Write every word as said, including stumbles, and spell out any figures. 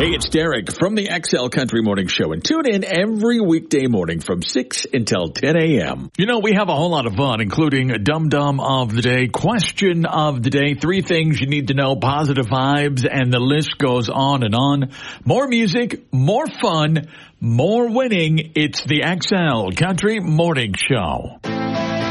Hey, it's Derek from the X L Country Morning Show, and tune in every weekday morning from six until ten a.m. You know, we have a whole lot of fun, including a Dum Dum of the Day, Question of the Day, three things you need to know, positive vibes, and the list goes on and on. More music, more fun, more winning. It's the X L Country Morning Show.